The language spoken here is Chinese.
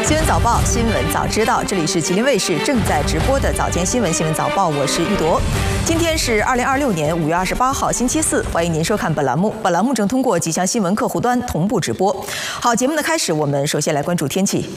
新闻早报，新闻早知道，这里是吉林卫视正在直播的早间新闻早报，我是玉铎。今天是2026年5月28号，星期四，欢迎您收看本栏目。本栏目正通过吉祥新闻客户端同步直播。好，节目的开始，我们首先来关注天气。